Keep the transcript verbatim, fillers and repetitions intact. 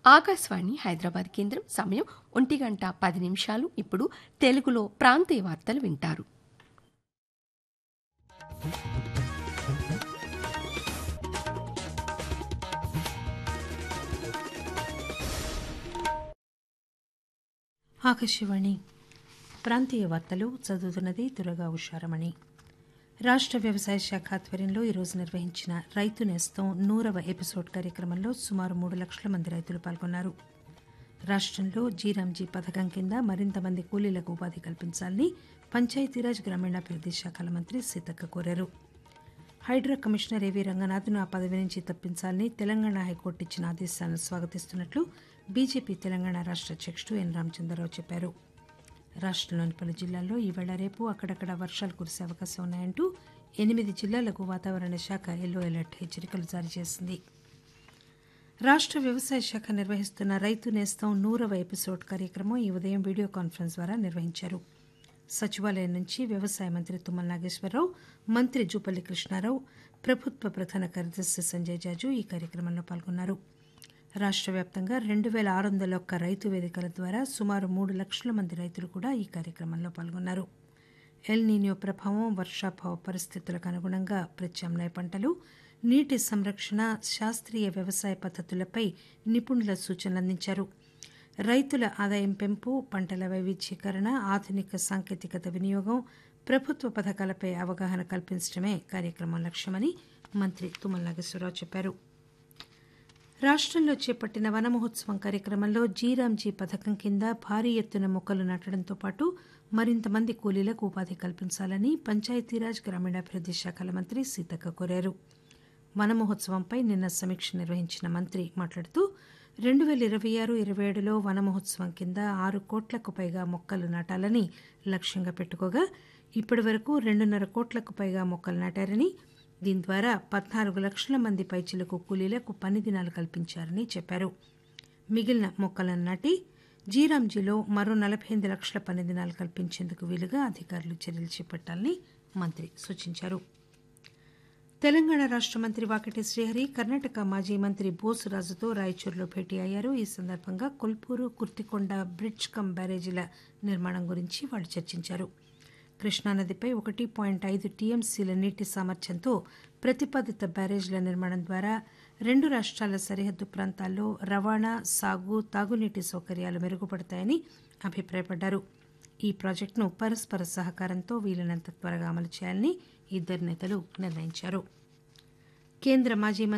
ఆకాశవాణి హైదరాబాద్ కేంద్రం సమయం ఒంటి గంట పది నిమిషాలు. ఇప్పుడు తెలుగులో ప్రాంతీయ వార్తలు వింటారు. ఆకాశవాణి ప్రాంతీయ వార్తలు చదువుతున్నది దుర్గా ఉషారమణి. రాష్ట్ర వ్యవసాయ శాఖ ఆధ్వర్యంలో ఈరోజు నిర్వహించిన రైతు నేస్తం నూరవ ఎపిసోడ్ కార్యక్రమంలో సుమారు మూడు లక్షల మంది రైతులు పాల్గొన్నారు. రాష్టంలో జీరాంజీ పథకం కింద మరింత మంది కూలీలకు ఉపాధి కల్పించాలని పంచాయతీరాజ్ గ్రామీణాభివృద్ది శాఖల మంత్రి సీతక్క కోరారు. హైడ్రా కమిషనర్ ఏవీ రంగనాథ్ను ఆ పదవి నుంచి తప్పించాలని తెలంగాణ హైకోర్టు ఇచ్చిన ఆదేశాలను స్వాగతిస్తున్నట్లు బీజేపీ తెలంగాణ రాష్ట్ర అధ్యక్షుడు ఎన్ రామచంద్రరావు చెప్పారు. రాష్టంలోని పలు జిల్లాల్లో ఈవేళ రేపు అక్కడక్కడ వర్షాలు కురిసే అవకాశం ఉన్నాయంటూ ఎనిమిది జిల్లాలకు వాతావరణ శాఖ ఎల్లో అలర్ట్ హెచ్చరికలు జారీ చేసింది. రాష్ట్ర వ్యవసాయ శాఖ నిర్వహిస్తున్న రైతు నేస్తం నూరవ ఎపిసోడ్ కార్యక్రమం ఈ ఉదయం వీడియో కాన్ఫరెన్స్ ద్వారా నిర్వహించారు. సచివాలయం నుంచి వ్యవసాయ మంత్రి తుమ్మల నాగేశ్వరరావు, మంత్రి జూపల్లి కృష్ణారావు, ప్రభుత్వ ప్రధాన కార్యదర్శి సంజయ్ జాజు ఈ కార్యక్రమంలో పాల్గొన్నారు. రాష్ట్ర వ్యాప్తంగా రెండు పేల ఆరు వందల ఒక్క రైతు వేదికల ద్వారా సుమారు మూడు లక్షల మంది రైతులు కూడా ఈ కార్యక్రమంలో పాల్గొన్నారు. ఎల్ నీనియో ప్రభావం, వర్షాభావ పరిస్థితులకు అనుగుణంగా ప్రత్యామ్నాయ పంటలు, నీటి సంరక్షణ, శాస్త్రీయ వ్యవసాయ పద్దతులపై నిపుణుల సూచనలు అందించారు. రైతుల ఆదాయం పెంపు, పంటల వైవిధ్యీకరణ, ఆధునిక సాంకేతికత వినియోగం, ప్రభుత్వ పథకాలపై అవగాహన కల్పించడమే కార్యక్రమం లక్ష్యమని మంత్రి తుమ్మల నాగేశ్వరరావు చెప్పారు. రాష్టంలో చేపట్టిన వన మహోత్సవం కార్యక్రమంలో జీరాంజీ పథకం కింద భారీ ఎత్తున మొక్కలు నాటడంతో పాటు మరింత మంది కూలీలకు ఉపాధి కల్పించాలని పంచాయతీరాజ్ గ్రామీణాభివృద్ది శాఖల మంత్రి సీతక్క కోరారు. వన మహోత్సవంపై నిన్న సమీక్ష నిర్వహించిన మంత్రి మాట్లాడుతూ రెండు పేల ఇరవై ఆరు ఇరవై ఏడులో వన మహోత్సవం కింద ఆరు కోట్లకు పైగా మొక్కలు నాటాలని లక్ష్యంగా పెట్టుకోగా ఇప్పటి వరకు రెండున్నర కోట్లకు పైగా మొక్కలు నాటారని, దీని ద్వారా పద్నాలుగు లక్షల మంది పైచిలకు కూలీలకు పని దినాలు కల్పించారని చెప్పారు. మిగిలిన మొక్కలను నాటి జీరాంజీలో మరో నలభై ఎనిమిది లక్షల పని దినాలు కల్పించేందుకు వీలుగా అధికారులు చర్యలు చేపట్టాలని మంత్రి సూచించారు. తెలంగాణ రాష్ట మంత్రి వాకటి శ్రీహరి కర్ణాటక మాజీ మంత్రి బోసురాజుతో రాయచూరులో భేటీ అయ్యారు. ఈ సందర్భంగా కొల్పూరు, కుర్తికొండ బ్రిడ్జ్ కమ్ బ్యారేజీల నిర్మాణం గురించి వాళ్లు చర్చించారు. కృష్ణానదిపై ఒకటి పాయింట్ ఐదు టీఎంసీల నీటి సామర్థ్యంతో ప్రతిపాదిత బ్యారేజీల నిర్మాణం ద్వారా రెండు రాష్ట్రాల సరిహద్దు ప్రాంతాల్లో రవాణా, సాగు, తాగునీటి సౌకర్యాలు మెరుగుపడతాయని అభిప్రాయపడ్డారు. ఈ ప్రాజెక్టును పరస్పర సహకారంతో వీలైనంత త్వరగా అమలు చేయాలని ఇద్దరు నేతలు నిర్ణయించారు. కేంద్ర మాజీ